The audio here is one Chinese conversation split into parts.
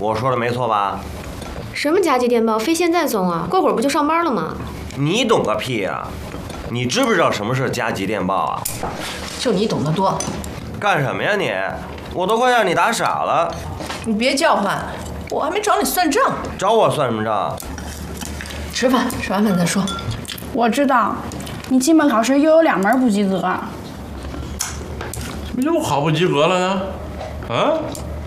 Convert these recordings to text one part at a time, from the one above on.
我说的没错吧？ 什么加急电报，非现在送啊？过会儿不就上班了吗？ 你懂个屁呀！你知不知道什么是加急电报啊？ 就你懂得多。 干什么呀你？我都快让你打傻了。 你别叫唤，我还没找你算账。 找我算什么账？ 吃饭，吃完饭再说。 我知道，你期末考试又有2门不及格。 怎么又考不及格了呢？啊？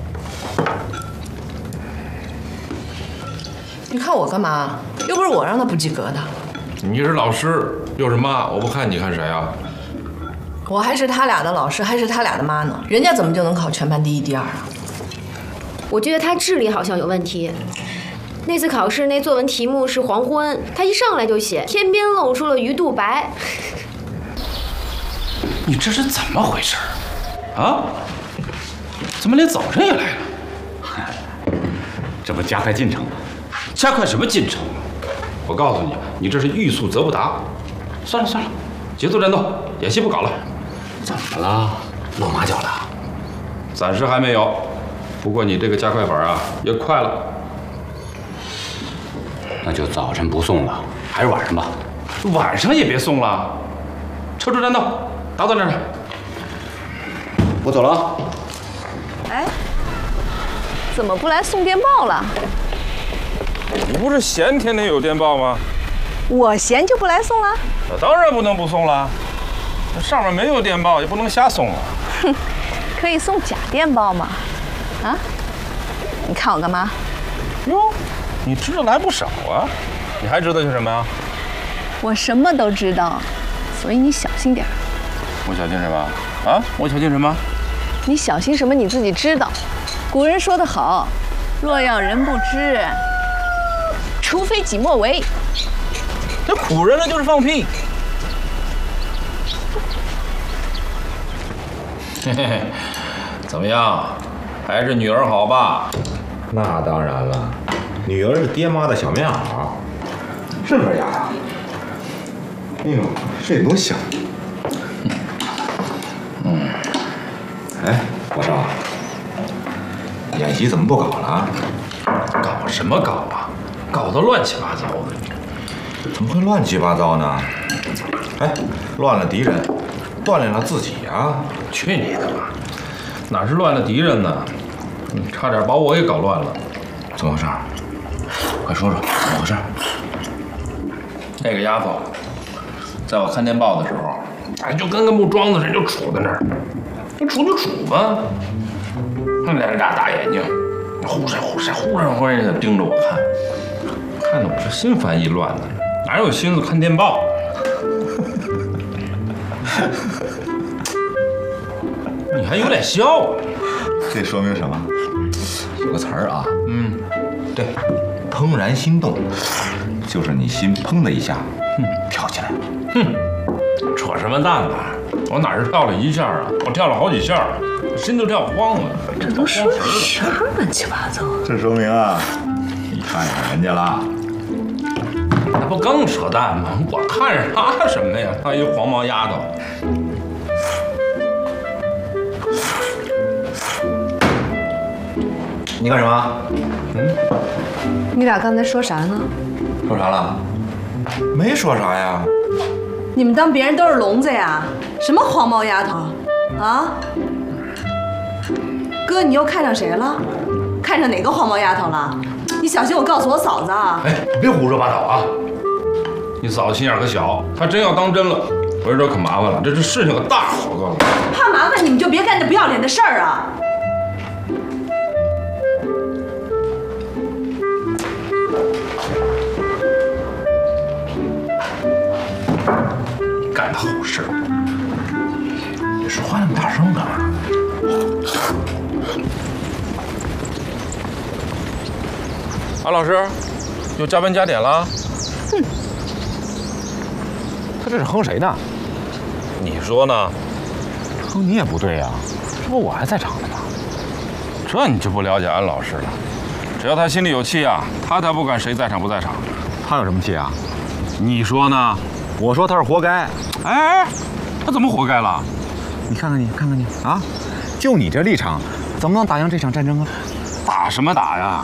你看我干嘛？又不是我让他不及格的。 你是老师，又是妈，我不看你看谁啊？ 我还是他俩的老师，还是他俩的妈呢？人家怎么就能考全班第1、第2啊？ 我觉得他智力好像有问题。那次考试那作文题目是黄昏，他一上来就写天边露出了鱼肚白。 你这是怎么回事啊？怎么连早晨也来了？ 这不加快进程吗？ 加快什么进程？我告诉你，你这是欲速则不达。算了算了，节奏战斗，演戏不搞了。 怎么了？露马脚了？ 暂时还没有，不过你这个加快法啊也快了。 那就早晨不送了，还是晚上吧。 晚上也别送了。车出战斗，打到那儿。 我走了啊。 哎，怎么不来送电报了？ 你不是嫌天天有电报吗？ 我嫌就不来送了？ 那当然不能不送了，那上面没有电报也不能瞎送啊。 哼，可以送假电报吗？啊？你看我干嘛？ 哟，你知道的还不少啊！你还知道些什么呀？ 我什么都知道，所以你小心点儿。 我小心什么？啊？我小心什么？ 你小心什么？你自己知道。古人说得好，若要人不知，除非己莫为。 这古人呢就是放屁。 嘿嘿嘿，怎么样？还是女儿好吧？ 那当然了，女儿是爹妈的小棉袄，是不是丫呀？哎呦，这多香！哎，我说，演习怎么不搞了？ 搞什么搞啊？搞得乱七八糟的。 怎么会乱七八糟呢？哎，乱了敌人，锻炼了自己啊！ 去你的吧！哪是乱了敌人呢？差点把我给搞乱了。 怎么回事？快说说怎么回事？ 那个丫头，在我看电报的时候，哎，就跟个木桩子似的，就杵在那儿。你杵就杵吧，那俩大眼睛，忽闪忽闪忽闪忽闪的盯着我看，看得我是心烦意乱的，哪有心思看电报？你还有脸笑啊？ 这说明什么？有个词儿啊，对，怦然心动，就是你心砰的一下，跳起来了。 扯什么淡呢？我哪是跳了一下啊？我跳了好几下，心都跳慌了。 这都说什么乱七八糟？ 这说明啊，你看上人家了。 那不更扯淡吗？我看上她什么呀？她一黄毛丫头。 你干什么？ 你俩刚才说啥呢？ 说啥了？没说啥呀。 你们当别人都是聋子呀？什么黄毛丫头啊？哥，你又看上谁了？看上哪个黄毛丫头了？你小心我告诉我嫂子啊！ 哎，你别胡说八道啊！你嫂子心眼可小，她真要当真了，我这可麻烦了，这事情可大了，我告诉你。 怕麻烦你们就别干这不要脸的事儿啊！ 干的好事，你说话那么大声干嘛？ 安老师，又加班加点了？ 哼， 他这是哼谁呢？ 你说呢？ 哼你也不对呀，这不我还在场呢吗？ 这你就不了解安老师了。只要他心里有气啊，他才不管谁在场不在场。 他有什么气啊？ 你说呢？ 我说他是活该。 哎，他怎么活该了？ 你看看你，看看你啊！就你这立场，怎么能打赢这场战争啊？ 打什么打呀？